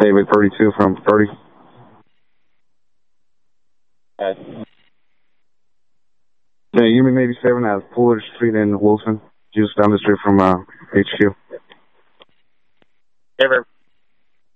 David 32 from 30. Yeah, Union Navy 7 at Fuller Street in Wilson, just down the street from HQ. David